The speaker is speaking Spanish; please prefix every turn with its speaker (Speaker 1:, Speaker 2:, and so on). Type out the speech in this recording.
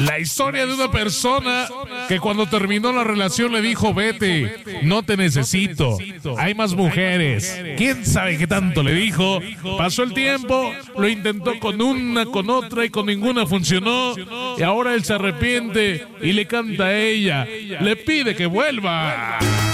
Speaker 1: La historia de una persona que cuando terminó la relación le dijo: vete, no te necesito, hay más mujeres. ¿Quién sabe qué tanto le dijo? Pasó el tiempo, lo intentó con una, con otra y con ninguna funcionó. Y ahora él se arrepiente y le canta a ella, le pide que vuelva.